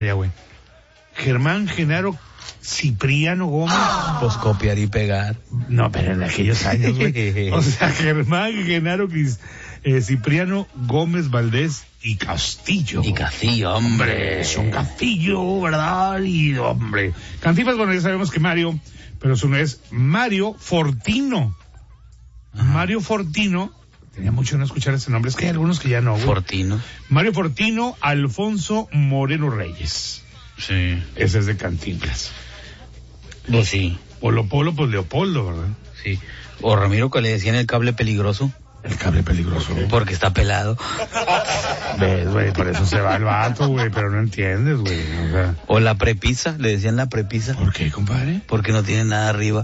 Ya, güey. Germán Genaro Cipriano Gómez. Pues copiar y pegar. No, pero en aquellos años, güey. O sea, Germán Genaro Cipriano Gómez Valdés y Castillo. Y Castillo, hombre. Es un Castillo, ¿verdad? Y, hombre. Cantinflas, bueno, ya sabemos que Mario, pero su nombre es Mario Fortino. Ajá. Mario Fortino. Tenía mucho no escuchar ese nombre. Es que hay algunos que ya no, güey. Fortino. Mario Fortino Alfonso Moreno Reyes. Sí. Ese es de Cantinflas. Pues sí. Polo, pues Leopoldo, ¿verdad? Sí. O Ramiro, que le decían el cable peligroso. El cable peligroso, güey. Porque está pelado. Ves, güey, por eso se va el vato, güey, pero no entiendes, güey. O sea. O la prepisa, le decían la prepisa. ¿Por qué, compadre? Porque no tiene nada arriba.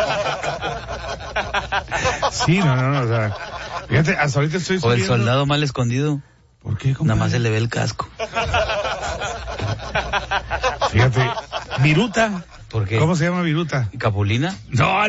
Sí, no, o sea. Fíjate, hasta ahorita estoy subiendo. O el soldado mal escondido. ¿Por qué, compadre? Nada más se le ve el casco. Fíjate, Viruta. ¿Por qué? ¿Cómo se llama Viruta? ¿Capulina? No,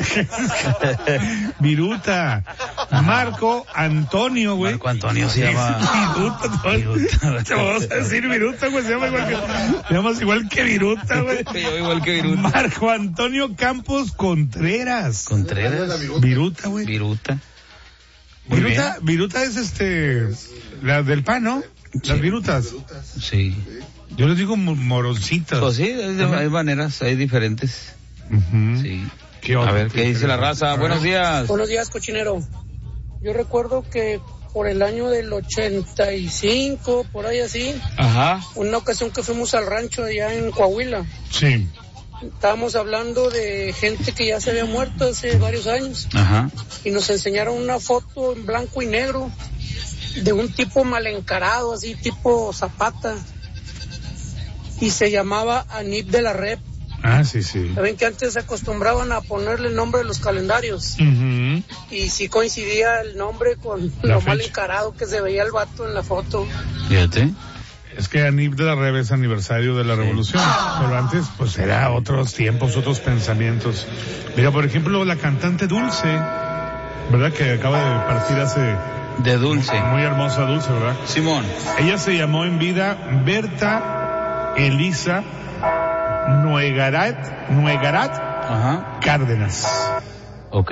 Viruta. Marco Antonio, güey. Marco Antonio se llama. Viruta. Te vamos a decir Viruta, güey. Se llamas igual que Viruta, güey. Yo igual que Viruta. Marco Antonio Campos Contreras. ¿Contreras? Viruta, güey. Viruta. Viruta es la del pan, ¿no? Sí. Las virutas. Sí. Yo les digo moroncitas. Pues sí, hay maneras, hay diferentes. Uh-huh. Sí. A ver, ¿qué dice la raza? Buenos días. Buenos días, cochinero. Yo recuerdo que por el año del 85, por ahí así. Ajá. Una ocasión que fuimos al rancho allá en Coahuila. Sí. Estábamos hablando de gente que ya se había muerto hace varios años. Ajá. Y nos enseñaron una foto en blanco y negro de un tipo mal encarado, así tipo Zapata. Y se llamaba Anib de la Rep. Ah, sí. Saben que antes se acostumbraban a ponerle el nombre de los calendarios. Uh-huh. Y sí coincidía el nombre con lo mal encarado que se veía el vato en la foto. Fíjate. Es que Anib de la Rep es aniversario de la Revolución. Pero antes, pues era otros tiempos, otros pensamientos. Mira, por ejemplo, la cantante Dulce, ¿verdad? Que acaba de partir hace... De Dulce. Muy hermosa Dulce, ¿verdad? Simón. Ella se llamó en vida Berta Elisa Nuegarat Ajá. Cárdenas. Ok.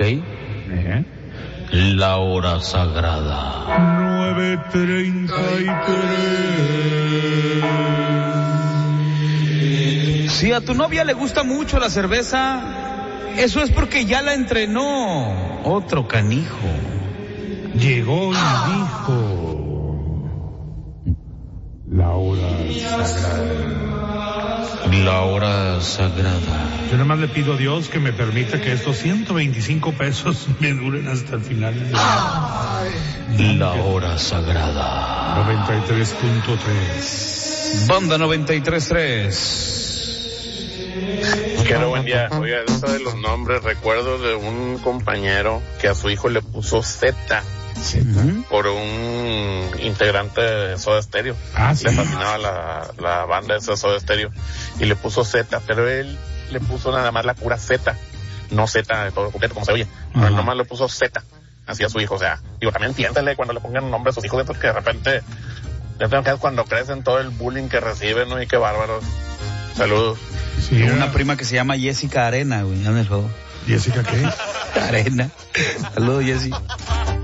La hora sagrada. 9:33. Si a tu novia le gusta mucho la cerveza, eso es porque ya la entrenó otro canijo. Llegó y dijo: la hora sagrada. La hora sagrada. Yo nada más le pido a Dios que me permita que estos 125 pesos me duren hasta el final del año. La hora sagrada. 93.3. Banda 93.3. Quiero buen día. Oiga, eso de los nombres, recuerdo de un compañero que a su hijo le puso Z. Por un integrante de Soda Stereo. Ah, sí. Le fascinaba la banda de Soda Stereo y le puso Z, pero él le puso nada más la pura Z, no Z de todo completo como se oye. Pero él nomás le puso Z, así a su hijo. O sea, digo, también piéntale cuando le pongan nombre a sus hijos, porque de repente ya tengo que ver cuando crecen todo el bullying que reciben, ¿no? Y qué bárbaros. Saludos. Sí, Tengo una prima que se llama Jessica Arena, güey, ¿dónde es? ¿Jessica qué? Arena. Saludos, Jessy.